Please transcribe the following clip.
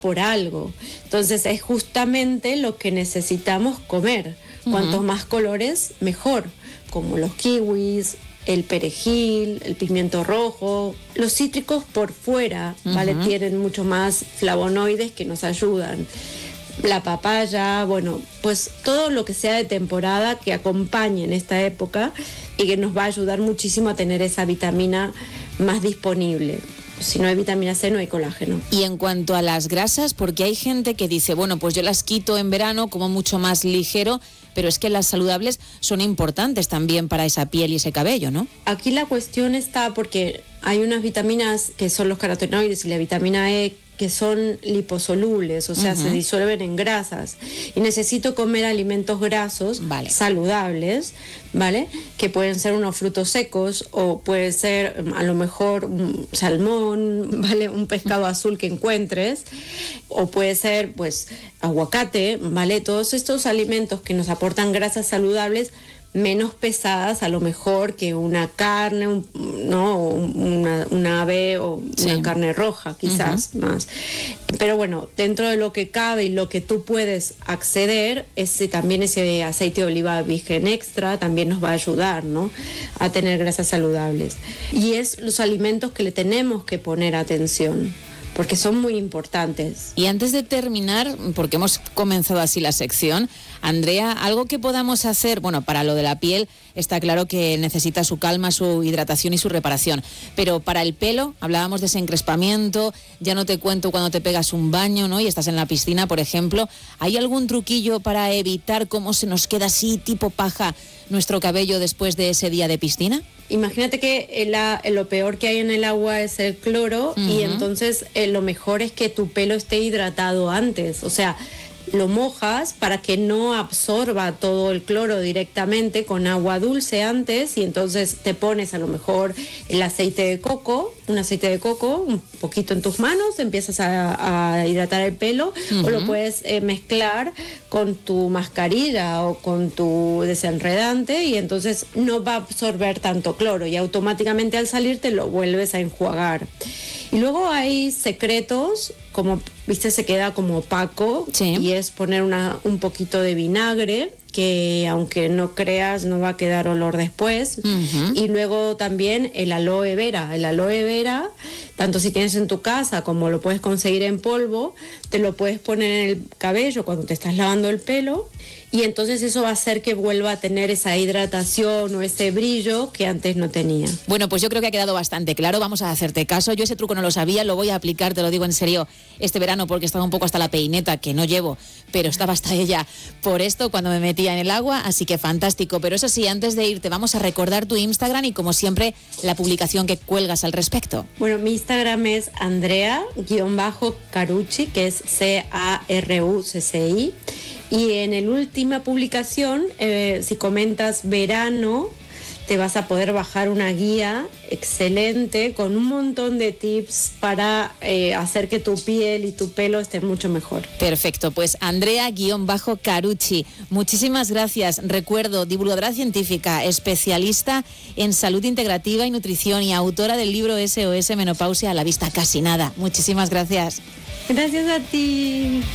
por algo. Entonces es justamente lo que necesitamos comer. Cuantos más colores, mejor. Como los kiwis, el perejil, el pimiento rojo. Los cítricos por fuera, ¿vale? Tienen mucho más flavonoides que nos ayudan. La papaya, bueno, pues todo lo que sea de temporada que acompañe en esta época y que nos va a ayudar muchísimo a tener esa vitamina más disponible. Si no hay vitamina C, no hay colágeno. Y en cuanto a las grasas, porque hay gente que dice, bueno, pues yo las quito en verano, como mucho más ligero, pero es que las saludables son importantes también para esa piel y ese cabello, ¿no? Aquí la cuestión está porque hay unas vitaminas que son los carotenoides y la vitamina E que son liposolubles, o sea, se disuelven en grasas. Y necesito comer alimentos grasos saludables, ¿vale? Que pueden ser unos frutos secos o puede ser a lo mejor un salmón, ¿vale? Un pescado azul que encuentres, o puede ser pues aguacate, ¿vale? Todos estos alimentos que nos aportan grasas saludables menos pesadas a lo mejor que una carne, una ave o una carne roja quizás más. Pero bueno, dentro de lo que cabe y lo que tú puedes acceder, también ese aceite de oliva virgen extra también nos va a ayudar, ¿no? A tener grasas saludables. Y es los alimentos que le tenemos que poner atención, porque son muy importantes. Y antes de terminar, porque hemos comenzado así la sección, Andrea, algo que podamos hacer, bueno, para lo de la piel está claro que necesita su calma, su hidratación y su reparación, pero para el pelo, hablábamos de ese encrespamiento, ya no te cuento cuando te pegas un baño, ¿no? Y estás en la piscina, por ejemplo, ¿hay algún truquillo para evitar cómo se nos queda así tipo paja nuestro cabello después de ese día de piscina? Imagínate que lo peor que hay en el agua es el cloro y entonces lo mejor es que tu pelo esté hidratado antes, o sea, lo mojas para que no absorba todo el cloro directamente con agua dulce antes y entonces te pones a lo mejor el aceite de coco, un aceite de coco, un poquito en tus manos, empiezas a hidratar el pelo o lo puedes mezclar con tu mascarilla o con tu desenredante y entonces no va a absorber tanto cloro y automáticamente al salir te lo vuelves a enjuagar. Y luego hay secretos, como viste se queda como opaco y es poner un poquito de vinagre que aunque no creas no va a quedar olor después. Y luego también el aloe vera, tanto si tienes en tu casa como lo puedes conseguir en polvo, te lo puedes poner en el cabello cuando te estás lavando el pelo y entonces eso va a hacer que vuelva a tener esa hidratación o ese brillo que antes no tenía. Bueno, pues yo creo que ha quedado bastante claro, vamos a hacerte caso. Yo ese truco no lo sabía, lo voy a aplicar, te lo digo en serio, este verano porque estaba un poco hasta la peineta, que no llevo, pero estaba hasta ella por esto cuando me metía en el agua, así que fantástico. Pero eso sí, antes de irte vamos a recordar tu Instagram y como siempre la publicación que cuelgas al respecto. Bueno, mi Instagram es Andrea_Carucci, que es CARUCCI. Y en la última publicación, si comentas verano, te vas a poder bajar una guía excelente con un montón de tips para hacer que tu piel y tu pelo estén mucho mejor. Perfecto, pues Andrea_Carucci, muchísimas gracias. Recuerdo, divulgadora científica, especialista en salud integrativa y nutrición y autora del libro SOS Menopausia a la vista casi nada. Muchísimas gracias. Gracias a ti.